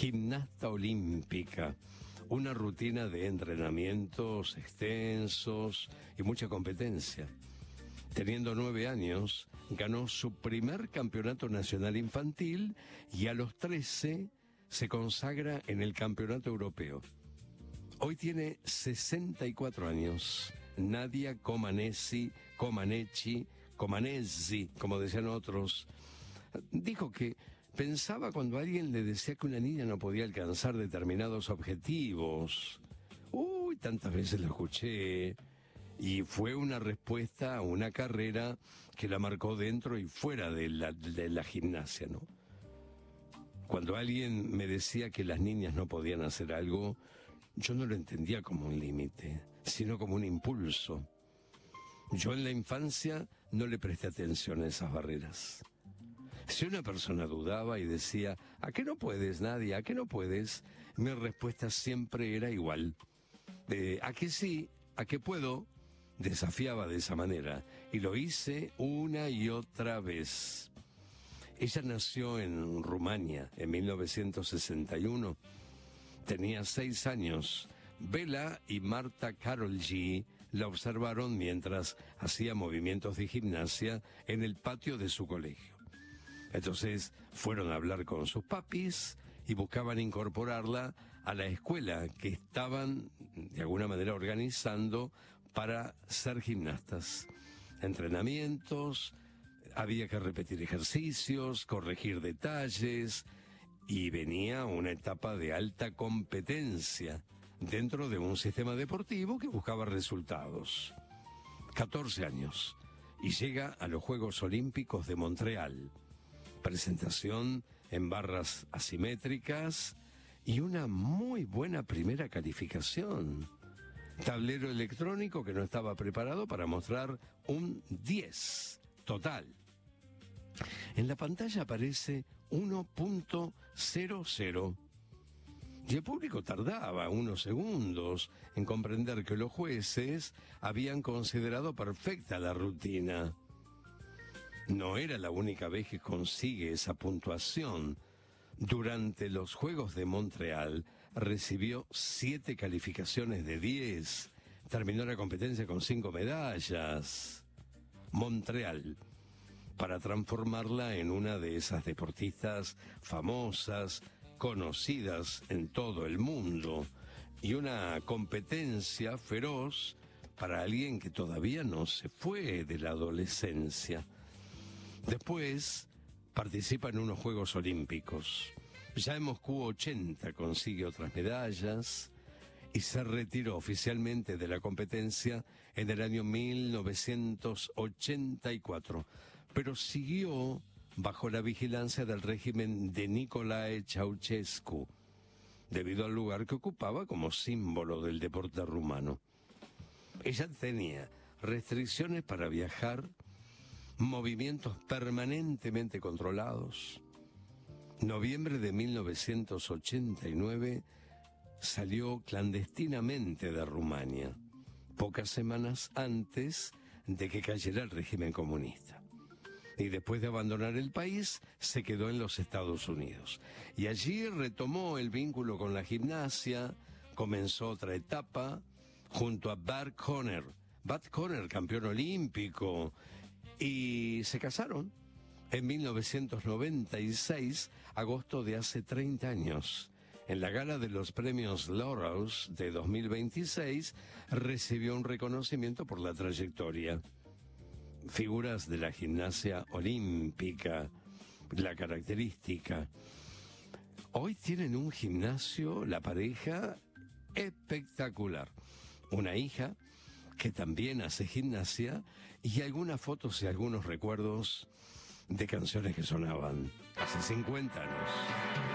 gimnasta olímpica, una rutina de entrenamientos extensos y mucha competencia. Teniendo 9 años, ganó su primer campeonato nacional infantil y a los 13 se consagra en el campeonato europeo. Hoy tiene 64 años. Nadia Comaneci, como decían otros, dijo que pensaba cuando alguien le decía que una niña no podía alcanzar determinados objetivos. Uy, tantas veces lo escuché. Y fue una respuesta a una carrera que la marcó dentro y fuera de la gimnasia, ¿no? Cuando alguien me decía que las niñas no podían hacer algo, yo no lo entendía como un límite, sino como un impulso. Yo en la infancia no le presté atención a esas barreras. Si una persona dudaba y decía, ¿a qué no puedes, Nadia? ¿A qué no puedes? Mi respuesta siempre era igual. ¿A qué sí? ¿A qué puedo? Desafiaba de esa manera y lo hice una y otra vez. Ella nació en Rumania en 1961. Tenía 6 años. Bela y Marta Karolyi la observaron mientras hacía movimientos de gimnasia en el patio de su colegio. Entonces fueron a hablar con sus papis y buscaban incorporarla a la escuela que estaban de alguna manera organizando para ser gimnastas. Entrenamientos, había que repetir ejercicios, corregir detalles, y venía una etapa de alta competencia dentro de un sistema deportivo que buscaba resultados. 14 años, y llega a los Juegos Olímpicos de Montreal. Presentación en barras asimétricas y una muy buena primera calificación. Tablero electrónico que no estaba preparado para mostrar un 10 total. En la pantalla aparece 1.00 y el público tardaba unos segundos en comprender que los jueces habían considerado perfecta la rutina. No era la única vez que consigue esa puntuación. Durante los Juegos de Montreal recibió 7 calificaciones de 10. Terminó la competencia con 5 medallas. Montreal, para transformarla en una de esas deportistas famosas, conocidas en todo el mundo, y una competencia feroz para alguien que todavía no se fue de la adolescencia. Después participa en unos Juegos Olímpicos. Ya en Moscú 80 consigue otras medallas y se retiró oficialmente de la competencia en el año 1984, pero siguió bajo la vigilancia del régimen de Nicolae Ceausescu, debido al lugar que ocupaba como símbolo del deporte rumano. Ella tenía restricciones para viajar, movimientos permanentemente controlados. Noviembre de 1989 salió clandestinamente de Rumania, pocas semanas antes de que cayera el régimen comunista. Y después de abandonar el país, se quedó en los Estados Unidos. Y allí retomó el vínculo con la gimnasia, comenzó otra etapa junto a Bert Conner. Bert Conner, campeón olímpico, y se casaron en 1996, agosto de hace 30 años. En la gala de los premios Laureus de 2026 recibió un reconocimiento por la trayectoria. Figuras de la gimnasia olímpica, la característica. Hoy tienen un gimnasio, la pareja, espectacular. Una hija que también hace gimnasia y algunas fotos y algunos recuerdos de canciones que sonaban hace 50 años.